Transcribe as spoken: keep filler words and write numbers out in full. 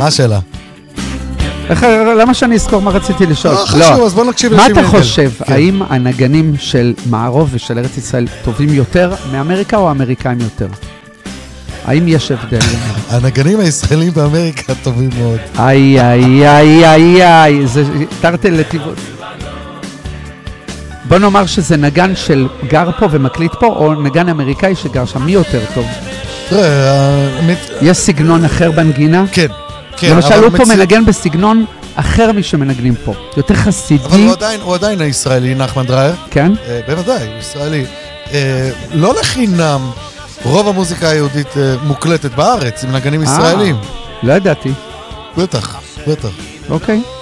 מה השאלה? למה שאני אזכור מה רציתי לשאול? לא, חשוב, אז בוא נקשיב מה לשי אתה מנדל. חושב? האם הנגנים של מערוב ושל ארץ ישראל טובים יותר מאמריקה או האמריקאים יותר? האם יש הבדל? הנגנים הישראלים באמריקה טובים מאוד. איי, איי, איי, איי, איי, זה תרתי לטיבות. בוא נאמר שזה נגן של גר פה ומקליט פה, או נגן אמריקאי שגר שם, מי יותר טוב? תראה, יש סגנון אחר בנגינה? כן, כן. למשל, הוא פה מנגן בסגנון אחר משמנגנים פה. יותר חסידי. אבל הוא עדיין, הוא עדיין הישראלי, נחמן דרייר. כן? בוודאי, הוא ישראלי. לא לחינם, רוב המוזיקה היהודית מוקלטת בארץ, עם נגנים ישראלים. לא ידעתי. בטח, בטח. אוקיי.